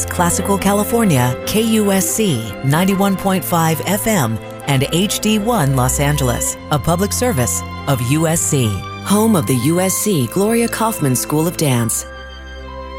Classical California, KUSC 91.5 FM, and HD1 Los Angeles, a public service of USC. Home of the USC Gloria Kaufman School of Dance.